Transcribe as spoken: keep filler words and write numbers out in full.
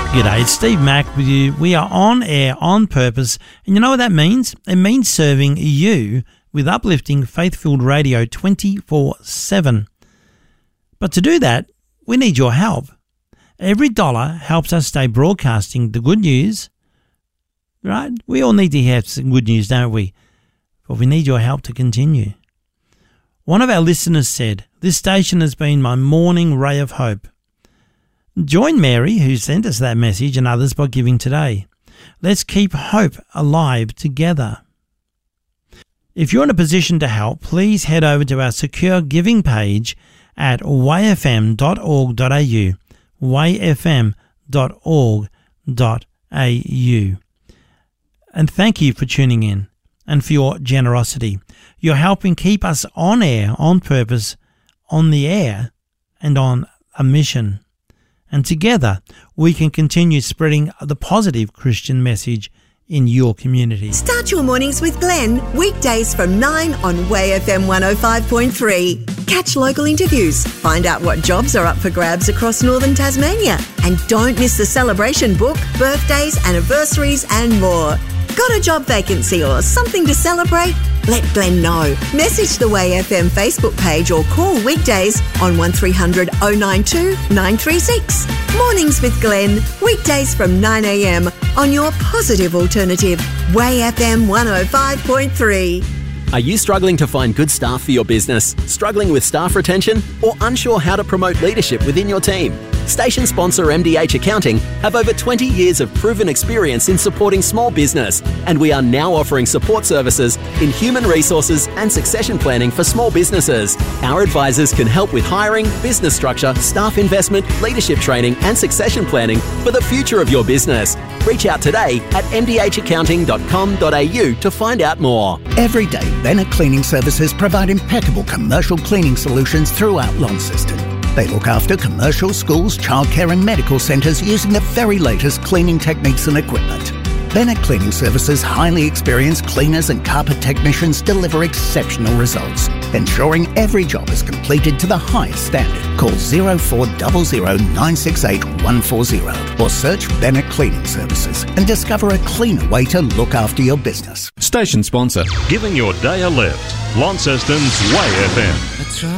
G'day, it's Steve Mack with you. We are on air, on purpose, and you know what that means? It means serving you with uplifting, faith-filled radio twenty-four seven. But to do that, we need your help. Every dollar helps us stay broadcasting the good news, right? We all need to have some good news, don't we? But we need your help to continue. One of our listeners said, "This station has been my morning ray of hope." Join Mary, who sent us that message, and others by giving today. Let's keep hope alive together. If you're in a position to help, please head over to our secure giving page at way f m dot org dot a u, way f m dot org dot a u. And thank you for tuning in and for your generosity. You're helping keep us on air, on purpose, on the air, and on a mission. And together we can continue spreading the positive Christian message in your community. Start your mornings with Glenn, weekdays from nine on Way F M one oh five point three. Catch local interviews, find out what jobs are up for grabs across northern Tasmania, and don't miss the celebration book, birthdays, anniversaries and more. Got a job vacancy or something to celebrate? Let Glenn know. Message the Way F M Facebook page or call weekdays on one three hundred oh nine two nine three six. Mornings with Glenn, weekdays from nine a m on your positive alternative, Way F M one oh five point three. Are you struggling to find good staff for your business, struggling with staff retention, or unsure how to promote leadership within your team? Station sponsor M D H Accounting have over twenty years of proven experience in supporting small business, and we are now offering support services in human resources and succession planning for small businesses. Our advisors can help with hiring, business structure, staff investment, leadership training, and succession planning for the future of your business. Reach out today at m d h accounting dot com dot a u to find out more. Every day, Bennett Cleaning Services provide impeccable commercial cleaning solutions throughout Launceston. They look after commercial, schools, childcare and medical centres using the very latest cleaning techniques and equipment. Bennett Cleaning Services' highly experienced cleaners and carpet technicians deliver exceptional results, ensuring every job is completed to the highest standard. Call zero four zero zero nine six eight one four zero or search Bennett Cleaning Services and discover a cleaner way to look after your business. Station sponsor, giving your day a lift. Launceston's Way F M.